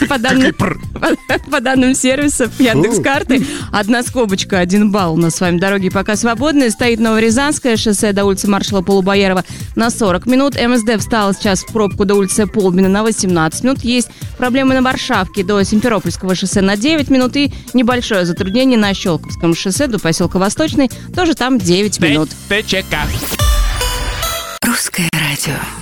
По данным сервисов Яндекс.Карты, 1 скобочка, 1 балл. У нас с вами дороги пока свободные. Стоит Новорязанское шоссе до улицы маршала Полубоярова на 40 минут. МСД встала сейчас в пробку до улицы Полбина на 18 минут. Есть проблемы на Варшавке до Симферопольского шоссе на 9 минут. И небольшое затруднение на Щелковском шоссе до поселка Восточный. Тоже там 9 минут. ТЧК. Русское радио.